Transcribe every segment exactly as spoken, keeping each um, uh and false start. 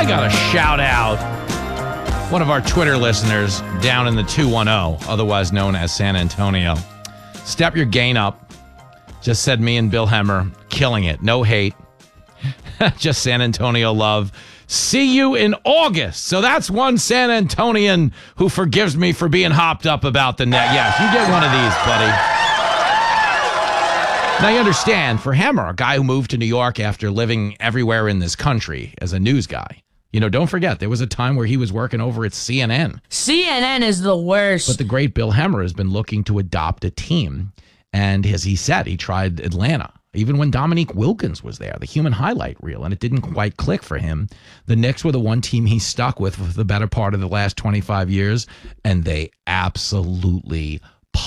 I got to shout out one of our Twitter listeners down in the two one zero, otherwise known as San Antonio. Step your gain up. Just said me and Bill Hemmer, killing it. No hate. Just San Antonio love. See you in August. So that's one San Antonian who forgives me for being hopped up about the net. Yes, you get one of these, buddy. Now you understand, for Hemmer, a guy who moved to New York after living everywhere in this country as a news guy, you know, don't forget, there was a time where he was working over at C N N. C N N is the worst. But the great Bill Hemmer has been looking to adopt a team. And as he said, he tried Atlanta. Even when Dominique Wilkins was there, the human highlight reel, and it didn't quite click for him. The Knicks were the one team he stuck with for the better part of the last twenty-five years, and they absolutely,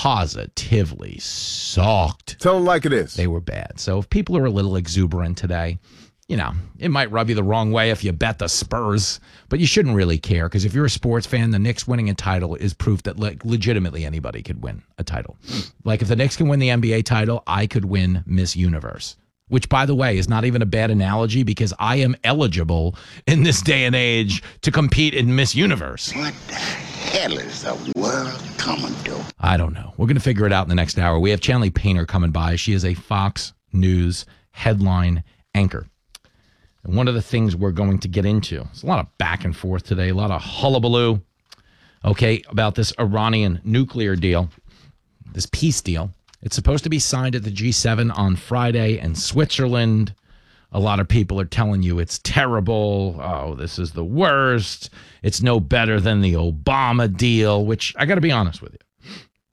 positively sucked. Tell them like it is. They were bad. So if people are a little exuberant today, you know, it might rub you the wrong way if you bet the Spurs, but you shouldn't really care, because if you're a sports fan, the Knicks winning a title is proof that like legitimately anybody could win a title. Like if the Knicks can win the N B A title, I could win Miss Universe, which, by the way, is not even a bad analogy because I am eligible in this day and age to compete in Miss Universe. What the hell is the world coming to? I don't know. We're going to figure it out in the next hour. We have Chanley Painter coming by. She is a Fox News headline anchor. And one of the things we're going to get into, there's a lot of back and forth today, a lot of hullabaloo, okay, about this Iranian nuclear deal, this peace deal. It's supposed to be signed at the G seven on Friday in Switzerland. A lot of people are telling you it's terrible. Oh, this is the worst. It's no better than the Obama deal, which I got to be honest with you.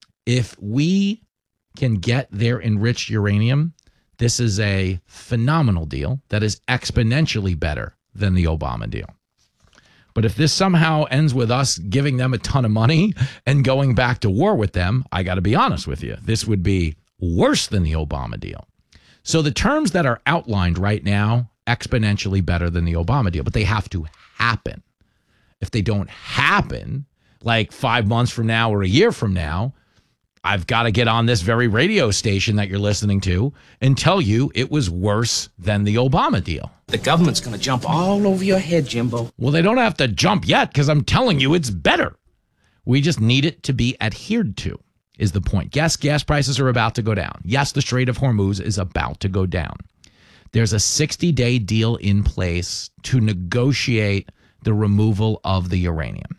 If we can get their enriched uranium, this is a phenomenal deal that is exponentially better than the Obama deal. But if this somehow ends with us giving them a ton of money and going back to war with them, I got to be honest with you, this would be worse than the Obama deal. So the terms that are outlined right now, exponentially better than the Obama deal, but they have to happen. If they don't happen, like five months from now or a year from now, I've got to get on this very radio station that you're listening to and tell you it was worse than the Obama deal. The government's going to jump all over your head, Jimbo. Well, they don't have to jump yet because I'm telling you it's better. We just need it to be adhered to, is the point. Yes, gas prices are about to go down. Yes, the Strait of Hormuz is about to go down. There's a sixty-day deal in place to negotiate the removal of the uranium.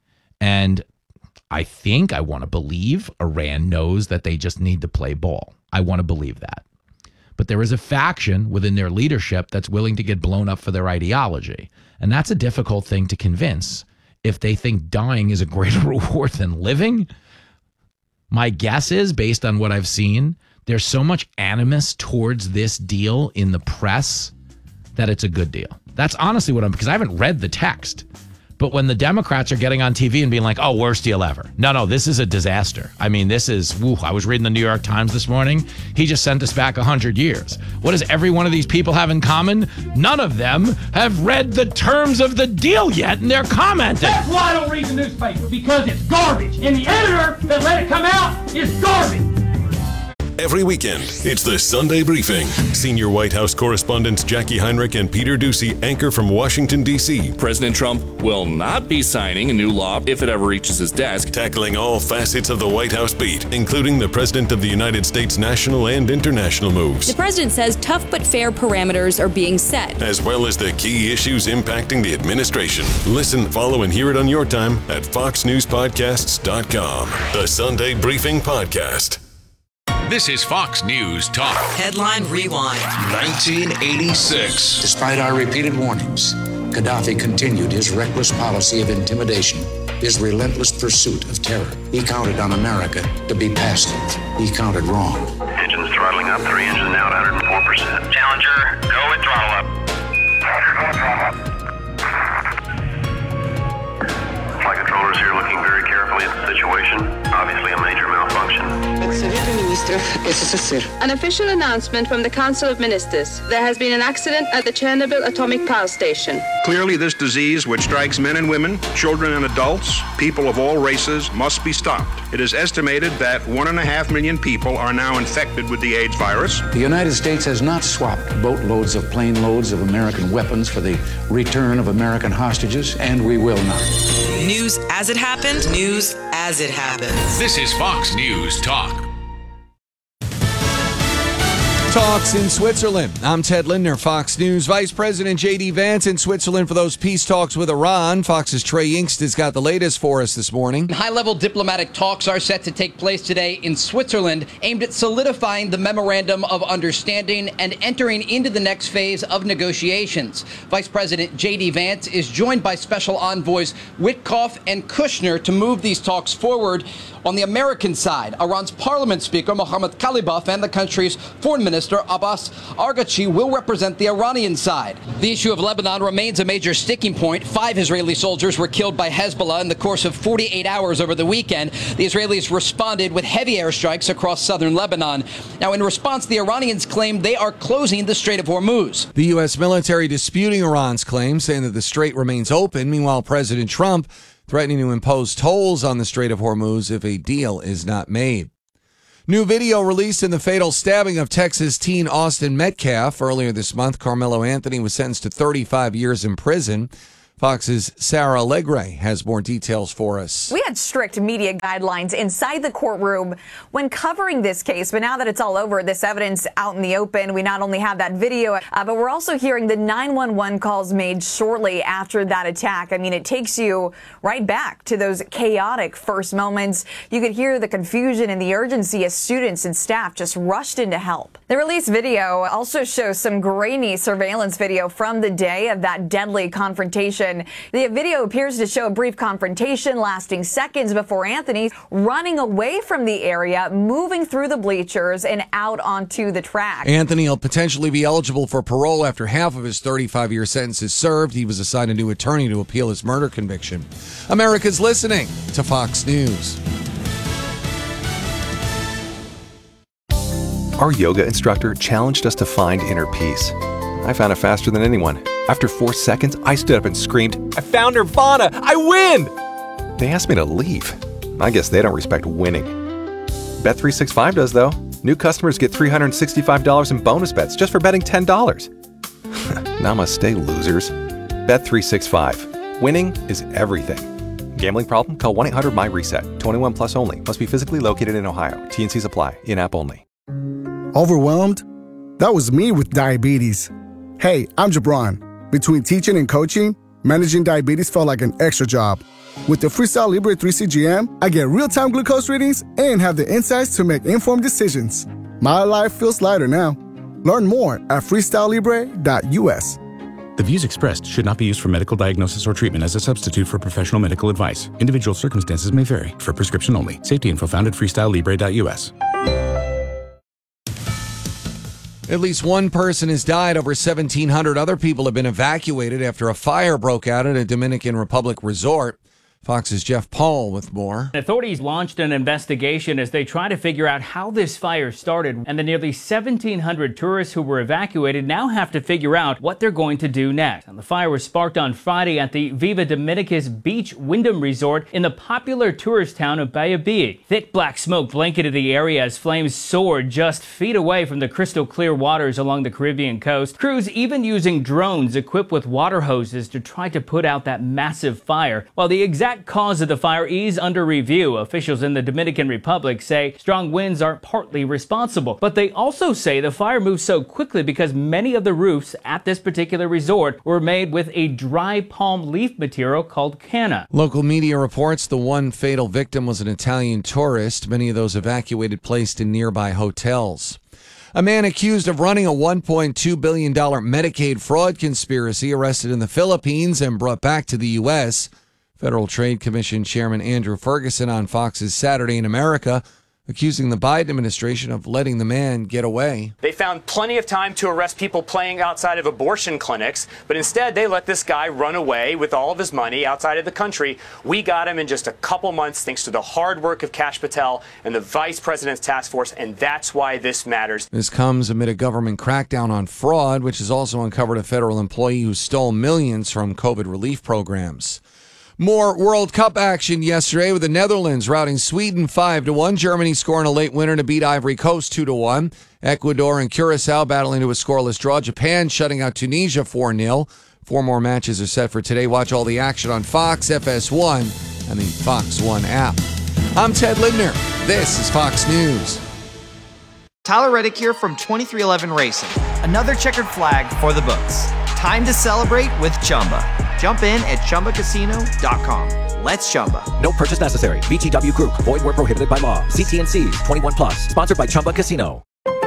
And I think, I want to believe, Iran knows that they just need to play ball. I want to believe that. But there is a faction within their leadership that's willing to get blown up for their ideology. And that's a difficult thing to convince if they think dying is a greater reward than living. My guess is, based on what I've seen, there's so much animus towards this deal in the press that it's a good deal. That's honestly what I'm, because I haven't read the text. But when the Democrats are getting on T V and being like, oh, worst deal ever. No, no, this is a disaster. I mean, this is, woo, I was reading the New York Times this morning. He just sent us back one hundred years. What does every one of these people have in common? None of them have read the terms of the deal yet, and they're commenting. That's why I don't read the newspaper, because it's garbage. And the editor that let it come out is garbage. Every weekend, it's the Sunday Briefing. Senior White House correspondents Jackie Heinrich and Peter Doocy anchor from Washington, D C President Trump will not be signing a new law if it ever reaches his desk. Tackling all facets of the White House beat, including the President of the United States national and international moves. The president says tough but fair parameters are being set, as well as the key issues impacting the administration. Listen, follow, and hear it on your time at fox news podcasts dot com. The Sunday Briefing Podcast. This is Fox News Talk. Headline Rewind. nineteen eighty-six. Despite our repeated warnings, Gaddafi continued his reckless policy of intimidation, his relentless pursuit of terror. He counted on America to be passive. He counted wrong. Engines throttling up, three engines now at one hundred four percent. Challenger, go and throttle up. Flight controllers here looking very carefully at the situation. Obviously a major malfunction. Совета министров An official announcement from the Council of Ministers. There has been an accident at the Chernobyl atomic power station. Clearly, this disease, which strikes men and women, children and adults, people of all races, must be stopped. It is estimated that one and a half million people are now infected with the AIDS virus. The United States has not swapped boatloads of plane loads of American weapons for the return of American hostages, and we will not. News as it happened, news as it happens. This is Fox News Talk. Talks in Switzerland. I'm Ted Lindner, Fox News. Vice President J D Vance in Switzerland for those peace talks with Iran. Fox's Trey Yingst has got the latest for us this morning. High-level diplomatic talks are set to take place today in Switzerland, aimed at solidifying the memorandum of understanding and entering into the next phase of negotiations. Vice President J D Vance is joined by Special Envoys Witkoff and Kushner to move these talks forward. On the American side, Iran's Parliament Speaker Mohammad Khalibaf and the country's Foreign Minister Abbas Araghchi will represent the Iranian side. The issue of Lebanon remains a major sticking point. Five Israeli soldiers were killed by Hezbollah in the course of forty-eight hours over the weekend. The Israelis responded with heavy airstrikes across southern Lebanon. Now, in response, the Iranians claim they are closing the Strait of Hormuz. The U S military disputing Iran's claim, saying that the strait remains open. Meanwhile, President Trump threatening to impose tolls on the Strait of Hormuz if a deal is not made. New video released in the fatal stabbing of Texas teen Austin Metcalf earlier this month. Carmelo Anthony was sentenced to thirty-five years in prison. Fox's Sarah Allegre has more details for us. We had strict media guidelines inside the courtroom when covering this case, but now that it's all over, this evidence out in the open, we not only have that video, uh, but we're also hearing the nine one one calls made shortly after that attack. I mean, it takes you right back to those chaotic first moments. You could hear the confusion and the urgency as students and staff just rushed in to help. The released video also shows some grainy surveillance video from the day of that deadly confrontation. The video appears to show a brief confrontation lasting seconds before Anthony running away from the area, moving through the bleachers and out onto the track. Anthony will potentially be eligible for parole after half of his thirty-five-year sentence is served. He was assigned a new attorney to appeal his murder conviction. America's listening to Fox News. Our yoga instructor challenged us to find inner peace. I found it faster than anyone. After four seconds, I stood up and screamed, "I found Nirvana! I win!" They asked me to leave. I guess they don't respect winning. Bet three sixty-five does, though. New customers get three hundred sixty-five dollars in bonus bets just for betting ten dollars. Namaste, losers. Bet three sixty-five. Winning is everything. Gambling problem? Call one eight hundred my reset. twenty-one plus only. Must be physically located in Ohio. T and Cs apply. In-app only. Overwhelmed? That was me with diabetes. Hey, I'm Jabron. Between teaching and coaching, managing diabetes felt like an extra job. With the Freestyle Libre three C G M, I get real-time glucose readings and have the insights to make informed decisions. My life feels lighter now. Learn more at freestyle libre dot u s. The views expressed should not be used for medical diagnosis or treatment as a substitute for professional medical advice. Individual circumstances may vary. For prescription only. Safety info found at freestyle libre dot u s. At least one person has died. Over seventeen hundred other people have been evacuated after a fire broke out at a Dominican Republic resort. Fox's Jeff Paul with more. Authorities launched an investigation as they try to figure out how this fire started, and the nearly seventeen hundred tourists who were evacuated now have to figure out what they're going to do next. And the fire was sparked on Friday at the Viva Dominicus Beach Wyndham Resort in the popular tourist town of Bayabee. Thick black smoke blanketed the area as flames soared just feet away from the crystal clear waters along the Caribbean coast. Crews even using drones equipped with water hoses to try to put out that massive fire. While the exact cause of the fire is under review, officials in the Dominican Republic say strong winds are partly responsible. But they also say the fire moved so quickly because many of the roofs at this particular resort were made with a dry palm leaf material called canna. Local media reports the one fatal victim was an Italian tourist. Many of those evacuated placed in nearby hotels. A man accused of running a one point two billion dollars Medicaid fraud conspiracy arrested in the Philippines and brought back to the U S Federal Trade Commission Chairman Andrew Ferguson on Fox's Saturday in America accusing the Biden administration of letting the man get away. They found plenty of time to arrest people playing outside of abortion clinics, but instead they let this guy run away with all of his money outside of the country. We got him in just a couple months thanks to the hard work of Kash Patel and the vice president's task force, and that's why this matters. This comes amid a government crackdown on fraud, which has also uncovered a federal employee who stole millions from COVID relief programs. More World Cup action yesterday with the Netherlands routing Sweden five to one, Germany scoring a late winner to beat Ivory Coast two to one, Ecuador and Curacao battling to a scoreless draw, Japan shutting out Tunisia four nil. Four more matches are set for today. Watch all the action on Fox, F S one, and the Fox One app. I'm Ted Lindner. This is Fox News. Tyler Reddick here from twenty-three eleven Racing. Another checkered flag for the books. Time to celebrate with Chumba. Jump in at Chumba Casino dot com. Let's Chumba. No purchase necessary. V G W Group. Void where prohibited by law. See T and C's. twenty-one plus. Sponsored by Chumba Casino.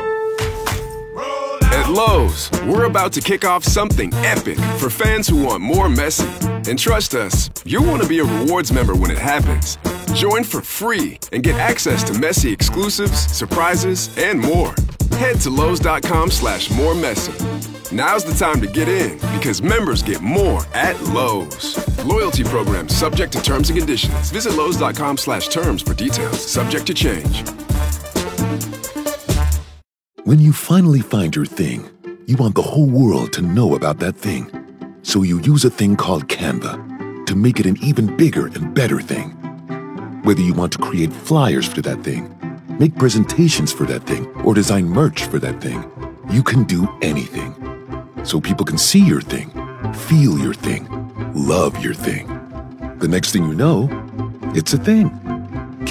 At Lowe's, we're about to kick off something epic for fans who want more Messi. And trust us, you'll want to be a rewards member when it happens. Join for free and get access to Messi exclusives, surprises, and more. Head to Lowe's.com slash more Messi. Now's the time to get in because members get more at Lowe's. Loyalty program subject to terms and conditions. Visit Lowe's.com slash terms for details. Subject to change. When you finally find your thing, you want the whole world to know about that thing. So you use a thing called Canva to make it an even bigger and better thing. Whether you want to create flyers for that thing, make presentations for that thing, or design merch for that thing, you can do anything. So people can see your thing, feel your thing, love your thing. The next thing you know, it's a thing.